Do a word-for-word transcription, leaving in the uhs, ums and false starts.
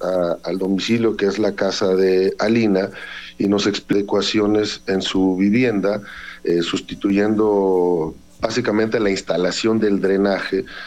a, al domicilio que es la casa de Alina y nos explica ecuaciones en su vivienda, eh, sustituyendo básicamente la instalación del drenaje